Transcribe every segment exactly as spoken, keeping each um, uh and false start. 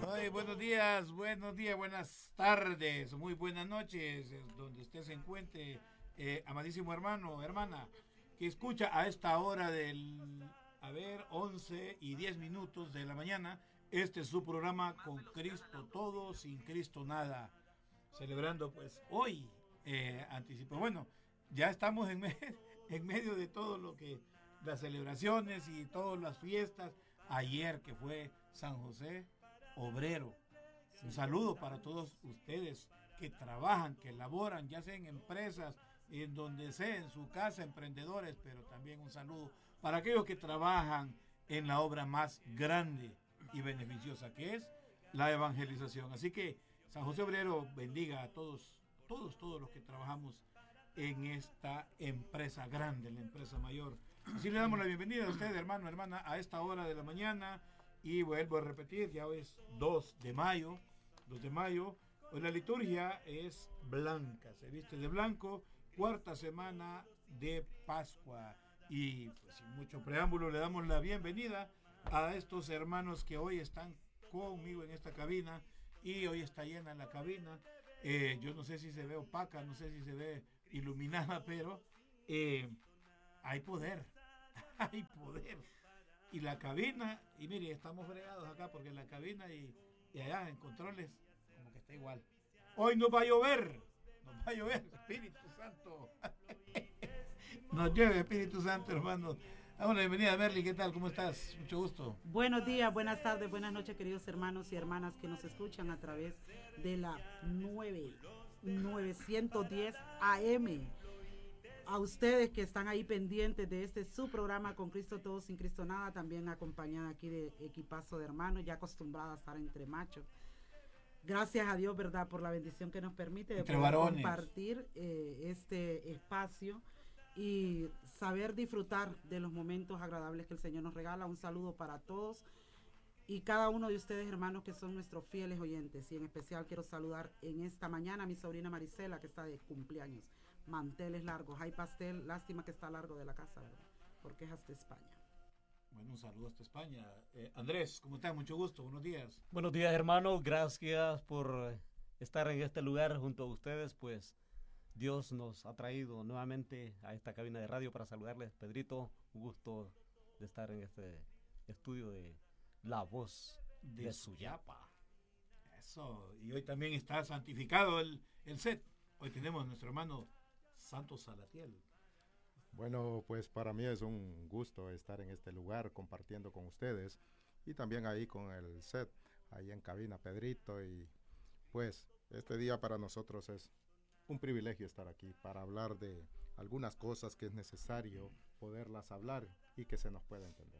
Ay, buenos días, buenos días, buenas tardes, muy buenas noches, donde usted se encuentre, eh, amadísimo hermano, hermana, que escucha a esta hora del, a ver, once y diez minutos de la mañana. Este es su programa Con Cristo Todo, Sin Cristo Nada, celebrando pues hoy, eh, anticipo, bueno, ya estamos en, me en medio de todo lo que, las celebraciones y todas las fiestas, ayer que fue San José Obrero. Un saludo para todos ustedes que trabajan, que laboran, ya sea en empresas, en donde sea, en su casa, emprendedores, pero también un saludo para aquellos que trabajan en la obra más grande y beneficiosa que es la evangelización. Así que San José Obrero bendiga a todos, todos, todos los que trabajamos en esta empresa grande, la empresa mayor. Así le damos la bienvenida a usted, hermano, hermana, a esta hora de la mañana. Y vuelvo a repetir, ya hoy es dos de mayo, dos de mayo, hoy la liturgia es blanca, se viste de blanco, cuarta semana de Pascua. Y pues sin mucho preámbulo le damos la bienvenida a estos hermanos que hoy están conmigo en esta cabina, y hoy está llena la cabina. Eh, yo no sé si se ve opaca, no sé si se ve iluminada, pero eh, hay poder, hay poder. Y la cabina, y mire, estamos fregados acá porque la cabina y, y allá en controles como que está igual. Hoy nos va a llover, nos va a llover, Espíritu Santo. Nos llueve, Espíritu Santo, hermano. Damos la bienvenida a Merly, ¿qué tal? ¿Cómo estás? Mucho gusto. Buenos días, buenas tardes, buenas noches, queridos hermanos y hermanas que nos escuchan a través de la nueve novecientos diez A M. A ustedes que están ahí pendientes de este su programa Con Cristo Todo, Sin Cristo Nada, también acompañada aquí de equipazo de hermanos, ya acostumbrada a estar entre machos. Gracias a Dios, ¿verdad?, por la bendición que nos permite de Entre poder varones. compartir eh, este espacio y saber disfrutar de los momentos agradables que el Señor nos regala. Un saludo para todos y cada uno de ustedes, hermanos, que son nuestros fieles oyentes. Y en especial quiero saludar en esta mañana a mi sobrina Marisela, que está de cumpleaños. Manteles largos, hay pastel, lástima que está largo de la casa, ¿verdad?, porque es hasta España. Bueno, un saludo hasta España. Eh, Andrés, ¿cómo estás? Mucho gusto, buenos días. Buenos días, hermano, gracias por estar en este lugar junto a ustedes, pues Dios nos ha traído nuevamente a esta cabina de radio para saludarles. Pedrito, un gusto de estar en este estudio de La Voz de, de Suyapa. Eso, y hoy también está santificado el, el set. Hoy tenemos a nuestro hermano Santos Salatiel. Bueno, pues para mí es un gusto estar en este lugar compartiendo con ustedes y también ahí con el set, ahí en cabina, Pedrito, y pues este día para nosotros es un privilegio estar aquí para hablar de algunas cosas que es necesario poderlas hablar y que se nos pueda entender.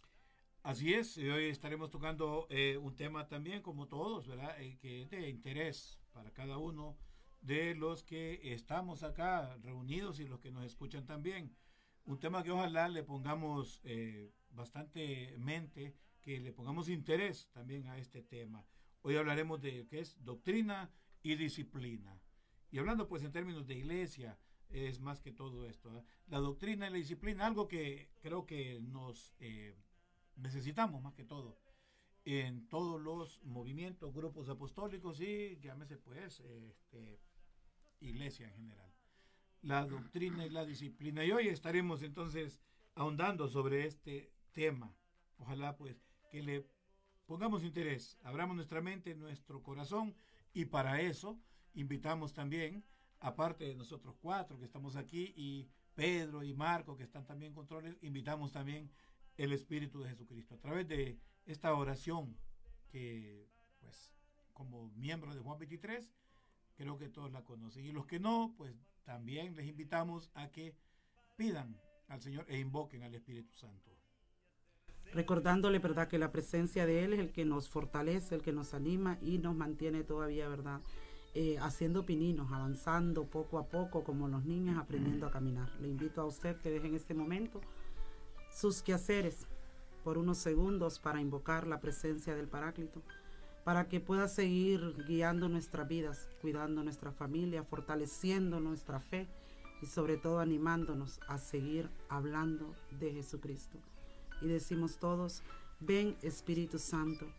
Así es, y hoy estaremos tocando eh, un tema también, como todos, ¿verdad?, eh, que es de interés para cada uno de los que estamos acá reunidos y los que nos escuchan también. Un tema que ojalá le pongamos eh, bastante mente, que le pongamos interés también a este tema. Hoy hablaremos de qué es doctrina y disciplina. Y hablando pues en términos de iglesia, es más que todo esto, ¿eh? La doctrina y la disciplina, algo que creo que nos eh, necesitamos más que todo en todos los movimientos, grupos apostólicos y llámese pues este, iglesia en general. La doctrina y la disciplina. Y hoy estaremos entonces ahondando sobre este tema. Ojalá pues que le pongamos interés, abramos nuestra mente, nuestro corazón, y para eso invitamos también, aparte de nosotros cuatro que estamos aquí, y Pedro y Marco que están también en controles, invitamos también el Espíritu de Jesucristo a través de esta oración que pues como miembro de Juan veintitrés creo que todos la conocen, y los que no, pues también les invitamos a que pidan al Señor e invoquen al Espíritu Santo. Recordándole, ¿verdad?, que la presencia de Él es el que nos fortalece, el que nos anima y nos mantiene todavía, ¿verdad?, eh, haciendo pininos, avanzando poco a poco como los niños, aprendiendo a caminar. Le invito a usted que deje en este momento sus quehaceres por unos segundos para invocar la presencia del Paráclito, para que pueda seguir guiando nuestras vidas, cuidando nuestra familia, fortaleciendo nuestra fe y sobre todo animándonos a seguir hablando de Jesucristo. Y decimos todos: ven Espíritu Santo,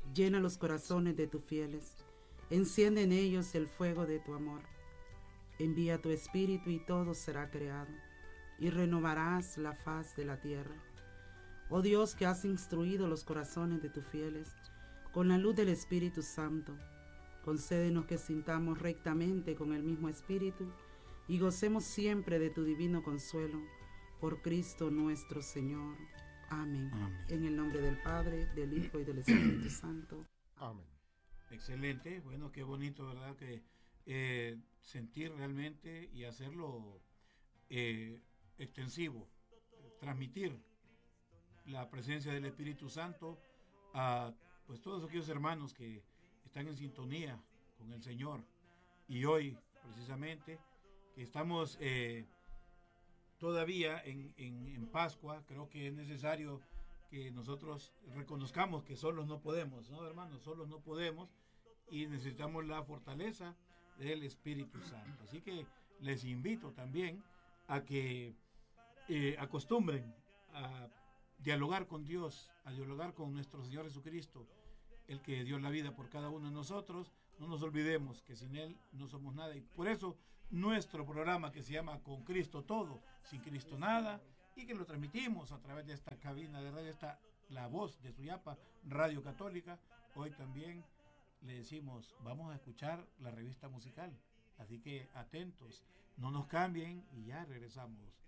Llena los corazones de tus fieles, enciende en ellos el fuego de tu amor. Envía tu espíritu y todo será creado, y renovarás la faz de la tierra. Oh Dios, que has instruido los corazones de tus fieles con la luz del Espíritu Santo, concédenos que sintamos rectamente con el mismo Espíritu y gocemos siempre de tu divino consuelo. Por Cristo nuestro Señor. Amén. Amén. En el nombre del Padre, del Hijo y del Espíritu Santo. Amén. Excelente, bueno, qué bonito, ¿verdad? Que eh, sentir realmente y hacerlo eh, extensivo, transmitir la presencia del Espíritu Santo a pues todos aquellos hermanos que están en sintonía con el Señor. Y hoy, precisamente, que estamos eh, todavía en, en, en Pascua, creo que es necesario que nosotros reconozcamos que solos no podemos, ¿no, hermanos? Solos no podemos y necesitamos la fortaleza del Espíritu Santo. Así que les invito también a que eh, acostumbren a dialogar con Dios, a dialogar con nuestro Señor Jesucristo, el que dio la vida por cada uno de nosotros. No nos olvidemos que sin Él no somos nada, y por eso nuestro programa, que se llama Con Cristo Todo, Sin Cristo Nada, y que lo transmitimos a través de esta cabina de radio, esta La Voz de Suyapa, Radio Católica. Hoy también le decimos, vamos a escuchar la revista musical, así que atentos, no nos cambien y ya regresamos.